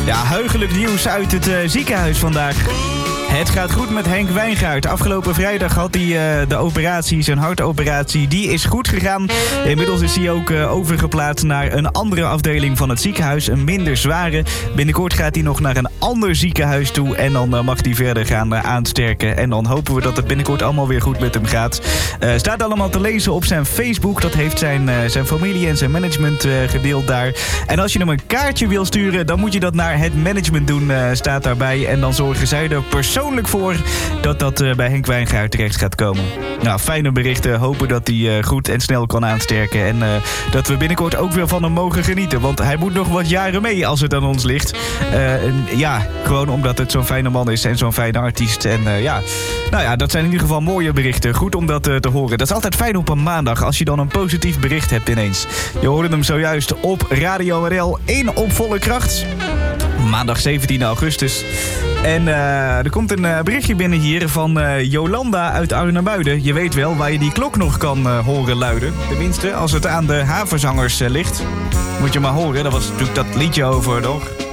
Ja, heugelijk nieuws uit het ziekenhuis vandaag. Het gaat goed met Henk Wijngaard. Afgelopen vrijdag had hij de operatie, zijn hartoperatie, die is goed gegaan. Inmiddels is hij ook overgeplaatst naar een andere afdeling van het ziekenhuis, een minder zware. Binnenkort gaat hij nog naar een ander ziekenhuis toe en dan mag hij verder gaan aansterken. En dan hopen we dat het binnenkort allemaal weer goed met hem gaat. Staat allemaal te lezen op zijn Facebook. Dat heeft zijn familie en zijn management gedeeld daar. En als je hem een kaartje wil sturen, dan moet je dat naar het management doen, staat daarbij. En dan zorgen zij er persoonlijk voor dat bij Henk Wijngaard terecht gaat komen. Nou, fijne berichten. Hopen dat hij goed en snel kan aansterken. En dat we binnenkort ook weer van hem mogen genieten. Want hij moet nog wat jaren mee als het aan ons ligt. Gewoon omdat het zo'n fijne man is en zo'n fijne artiest. En dat zijn in ieder geval mooie berichten. Goed om dat te horen. Dat is altijd fijn op een maandag als je dan een positief bericht hebt ineens. Je hoorde hem zojuist op Radio RL in op volle kracht. Maandag 17 augustus. En er komt een berichtje binnen hier van Jolanda uit Arnhemuiden. Je weet wel waar je die klok nog kan horen luiden. Tenminste, als het aan de havenzangers ligt. Moet je maar horen, daar was natuurlijk dat liedje over, toch?